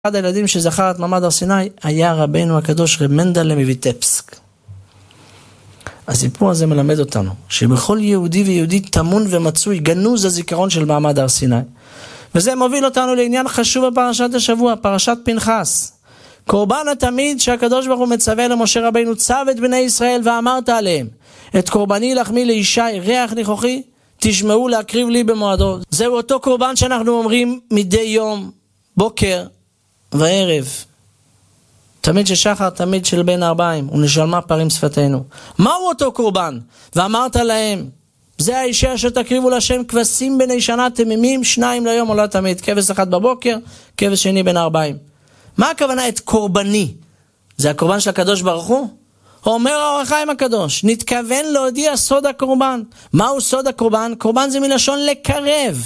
אחד הילדים שזכר את מעמד הר סיני היה רבנו הקדוש רב מנדל מויטבסק. הסיפור הזה מלמד אותנו שבכל יהודי ויהודי טמון ומצוי גנוז הזיכרון של מעמד הר סיני. וזה מוביל אותנו לעניין חשוב בפרשת השבוע, פרשת פנחס. קורבן התמיד שהקדוש ברוך הוא מצווה למשה רבינו, צו את בני ישראל ואמרת עליהם, את קורבני לחמי לישי ריח ניחוחי תשמעו להקריב לי במועדו. זהו אותו קורבן שאנחנו אומרים מדי יום, בוקר וערב. תמיד ששחר, תמיד של בין ארבעים, ונשלמה פרים שפתנו. מהו אותו קורבן? ואמרת להם, זה האישה אשר תקריבו לשם כבשים בני שנה תמימים, 2 ליום עולה תמיד, כבש 1 בבוקר, כבש 2 בין 40. מה הכוונה את קורבני? זה הקורבן של הקדוש ברוך הוא? אומר האור החיים הקדוש, נתכוון להודיע סוד הקורבן. מהו סוד הקורבן? קורבן זה מלשון לקרב.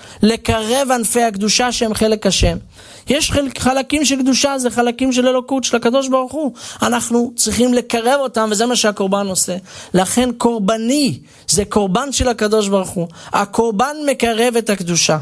לקרב ענפי הקדושה שהם חלק השם. יש חלקים של קדושה, זה חלקים של אלוקות, של הקדוש ברוך הוא. אנחנו צריכים לקרב אותם, וזה מה שהקורבן עושה. לכן קורבני, זה קורבן של הקדוש ברוך הוא. הקורבן מקרב את הקדושה.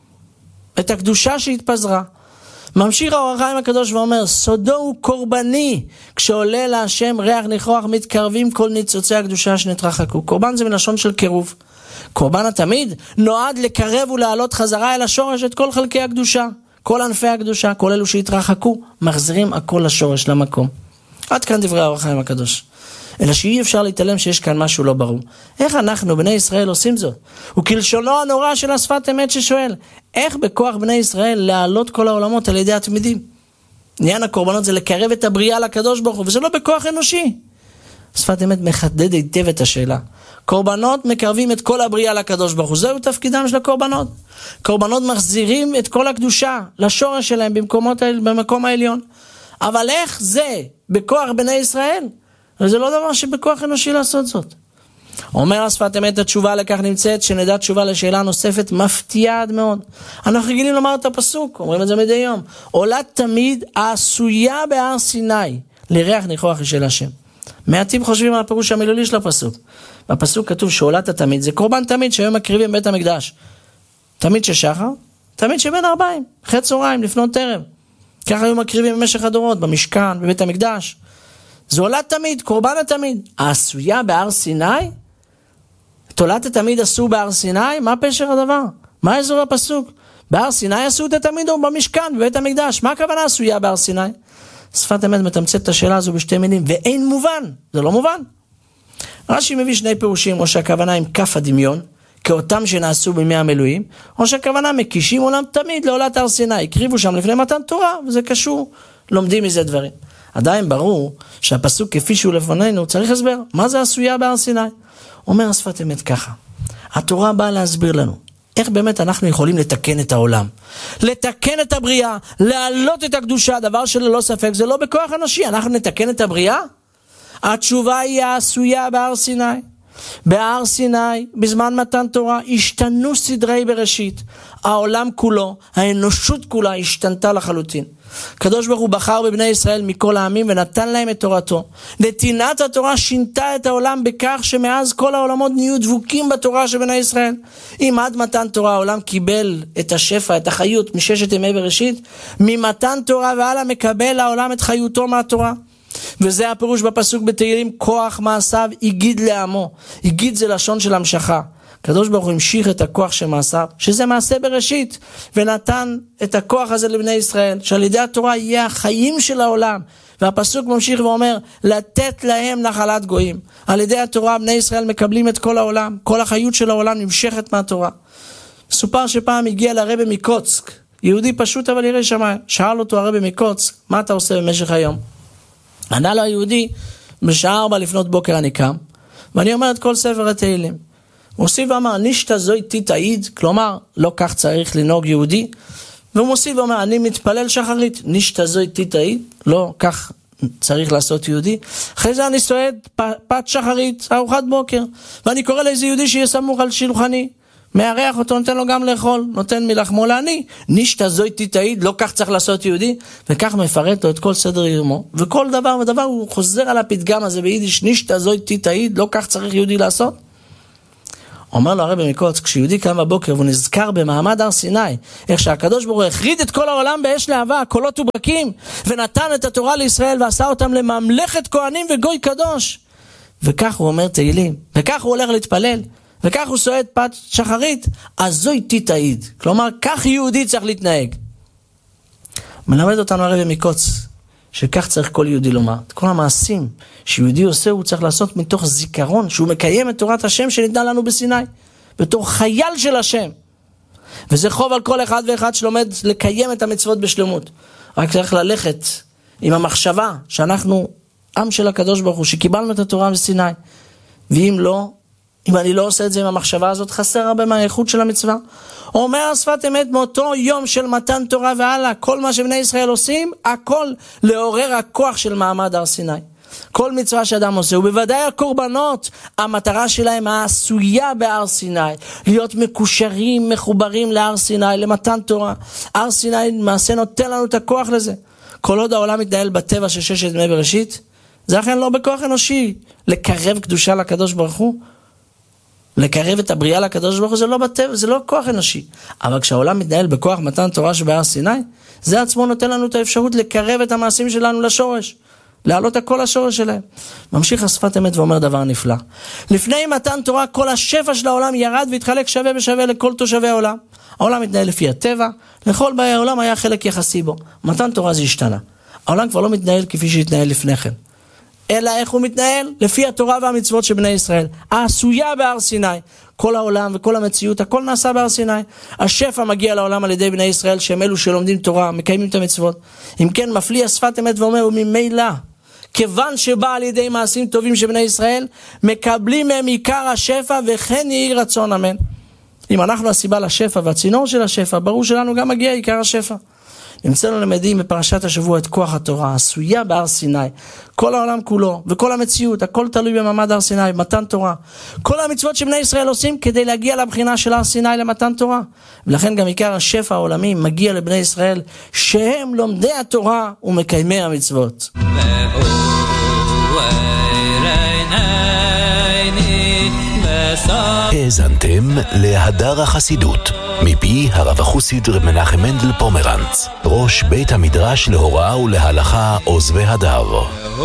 את הקדושה שהתפזרה. ממשיך האור החיים הקדוש ואומר, סודו הוא קורבני. כשעולה להשם ריח ניחוח, מתקרבים כל ניצוצי הקדושה שנתרחקו. קורבן זה מלשון של קירוב. קורבן התמיד נועד לקרב ולהעלות חזרה אל השורש את כל חלקי הקדושה. כל ענפי הקדושה, כל אלו שהתרחקו, מחזירים הכל לשורש, למקום. עד כאן דברי האור החיים הקדוש. אלא שאי אפשר להתעלם שיש כאן משהו לא ברור. איך אנחנו, בני ישראל, עושים זאת? וכלשונו הנורא של השפת אמת ששואל, איך בכוח בני ישראל להעלות כל העולמות על ידי התמידים? עניין הקורבנות זה לקרב את הבריאה לקדוש ברוך הוא, וזה לא בכוח אנושי. שפת אמת מחדד היטב את השאלה. קורבנות מקרבים את כל הבריאה לקדוש ברוך הוא, זהו תפקידם של הקורבנות. קורבנות מחזירים את כל הקדושה לשורש שלהם במקום העליון. אבל איך זה בכוח בני ישראל? זה לא דבר שבכוח אנושי לעשות זאת. אומר השפת אמת, התשובה לכך נמצאת, שנדע תשובה לשאלה נוספת מפתיעה עד מאוד. אנחנו רגילים לומר את הפסוק, אומרים את זה מדי יום. עולה תמיד העשויה בהר סיני, לריח ניחוח של השם. מעטים חושבים על הפירוש המילולי של הפסוק. בפסוק כתוב שעולת התמיד, זה קורבן תמיד שהיום מקריבים בית המקדש. תמיד ששחר, תמיד שבין 40, אחרי צהריים, לפנות ערב. ככה היו מקריבים במשך הדורות, במשכן, בבית המקדש. זו עולת תמיד, קורבן התמיד. העשויה בהר סיני? את עולת התמיד עשו בהר סיני? מה פשר הדבר? מה אזור הפסוק? בהר סיני עשו את התמיד או במשכן, בבית המקדש. מה הכוונה עשויה בהר סיני? שפת אמת מתמצת את השאלה הזו בשתי מילים, ואין מובן, זה לא מובן. רש"י מביא 2 פירושים, או שהכוונה עם כף הדמיון, כאותם שנעשו בימי המילואים, או שהכוונה מקישים עולם תמיד לעולת הר סיני, הקריבו שם לפני מתן תורה, וזה קשור, לומדים מזה דברים. עדיין ברור שהפסוק כפי שהוא לפנינו צריך הסבר, מה זה עשויה בהר סיני? אומר השפת אמת ככה, התורה באה להסביר לנו, איך באמת אנחנו יכולים לתקן את העולם, לתקן את הבריאה, להעלות את הקדושה, דבר שללא ספק זה לא בכוח אנושי. אנחנו נתקן את הבריאה? התשובה היא העשויה בהר סיני. בהר סיני בזמן מתן תורה השתנו סדרי בראשית, העולם כולו, האנושות כולה השתנתה לחלוטין. הקדוש ברוך הוא בחר בבני ישראל מכל העמים ונתן להם את תורתו. נתינת התורה שינתה את העולם בכך שמאז כל העולמות נהיו דבוקים בתורה של בני ישראל. אם עד מתן תורה העולם קיבל את השפע, את החיות מששת ימי בראשית, ממתן תורה והלאה מקבל העולם את חיותו מהתורה. וזה הפירוש בפסוק בתהילים, כוח מעשיו הגיד לעמו. הגיד זה לשון של המשכה. הקדוש ברוך הוא המשיך את הכוח של מעשיו, שזה מעשה בראשית, ונתן את הכוח הזה לבני ישראל, שעל ידי התורה יהיה החיים של העולם. והפסוק ממשיך ואומר, לתת להם נחלת גויים. על ידי התורה בני ישראל מקבלים את כל העולם, כל החיות של העולם נמשכת מהתורה. סופר שפעם הגיע לרבי מקוצק, יהודי פשוט אבל ירא שמיים, שאל אותו הרבי מקוצק, מה אתה עושה במשך היום? ענה לו היהודי, בשעה 4 לפנות בוקר אני קם, ואני אומר את כל ספר התהילים. הוא מוסיף ואמר, נשתה זוי תתעיד, כלומר, לא כך צריך לנהוג יהודי. והוא מוסיף ואומר, אני מתפלל שחרית, נשתה זוי תתעיד, לא כך צריך לעשות יהודי. אחרי זה אני סועד פת שחרית, ארוחת בוקר, ואני קורא לאיזה יהודי שיהיה סמוך על שולחני, מערך אותו, נותן לו גם לאכול, נותן מלחמו לעני, נשתה זוי תתעיד, לא כך צריך לעשות יהודי, וכך מפרט לו את כל סדר יומו, וכל דבר ודבר הוא חוזר על הפתגם הזה ביידיש, נשתה זוי תתעיד, לא כך צריך יהודי לעשות. אומר לו הרבי מקוץ, כשיהודי קם בבוקר והוא נזכר במעמד הר סיני, איך שהקדוש ברוך הוא החריד את כל העולם באש להבה, קולות וברקים, ונתן את התורה לישראל ועשה אותם לממלכת כהנים וגוי קדוש. וכך הוא אומר תהילים, וכך הוא הולך להתפלל, וכך הוא סועד פת שחרית, אז זוהי תתעיד. כלומר, כך יהודי צריך להתנהג. מלמד אותנו הרבי מקוץ, שכך צריך כל יהודי לומר. את כל המעשים שיהודי עושה, הוא צריך לעשות מתוך זיכרון, שהוא מקיים את תורת השם שניתנה לנו בסיני, בתור חייל של השם. וזה חוב על כל אחד ואחד שלומד לקיים את המצוות בשלמות. רק צריך ללכת עם המחשבה שאנחנו עם של הקדוש ברוך הוא, שקיבלנו את התורה בסיני. ואם לא, אם אני לא עושה את זה עם המחשבה הזאת, חסר הרבה מהאיכות של המצווה. אומר השפת אמת, מאותו יום של מתן תורה והלאה, כל מה שבני ישראל עושים, הכל לעורר הכוח של מעמד הר סיני. כל מצווה שאדם עושה, ובוודאי הקורבנות, המטרה שלהם העשויה בהר סיני, להיות מקושרים, מחוברים להר סיני, למתן תורה. הר סיני למעשה נותן לנו את הכוח לזה. כל עוד העולם מתנהל בטבע של ששת ימי בראשית, זה אכן לא בכוח אנושי. לקרב קדושה לקדוש ברוך הוא, לקרב את הבריאה לקדוש ברוך הוא, זה לא בטבע, זה לא כוח אנושי. אבל כשהעולם מתנהל בכוח מתן תורה שבהר סיני, זה עצמו נותן לנו את האפשרות לקרב את המעשים שלנו לשורש, להעלות הכל לשורש שלהם. ממשיך השפת אמת ואומר דבר נפלא. לפני מתן תורה כל השפע של העולם ירד והתחלק שווה בשווה לכל תושבי העולם. העולם מתנהל לפי הטבע, לכל באי העולם היה חלק יחסי בו. מתן תורה זה השתנה. העולם כבר לא מתנהל כפי שהתנהל לפני כן. אלא איך הוא מתנהל? לפי התורה והמצוות של בני ישראל. העשויה בהר סיני. כל העולם וכל המציאות, הכל נעשה בהר סיני. השפע מגיע לעולם על ידי בני ישראל, שהם אלו שלומדים תורה, מקיימים את המצוות. אם כן, מפליא השפת אמת ואומר, וממילא, כיוון שבא על ידי מעשים טובים של בני ישראל, מקבלים מהם עיקר השפע, וכן יהי רצון, אמן. אם אנחנו הסיבה לשפע והצינור של השפע, ברור שלנו גם מגיע עיקר השפע. נמצאנו למדים בפרשת השבוע את כוח התורה, עשויה בהר סיני. כל העולם כולו וכל המציאות, הכל תלוי במעמד הר סיני, במתן תורה. כל המצוות שבני ישראל עושים כדי להגיע לבחינה של הר סיני למתן תורה. ולכן גם עיקר השפע העולמי מגיע לבני ישראל, שהם לומדי התורה ומקיימי המצוות. האזנתם להדר החסידות מפי הרב החסיד רב מנחם מנדל פומרנץ, ראש בית המדרש להוראה ולהלכה עוז והדר.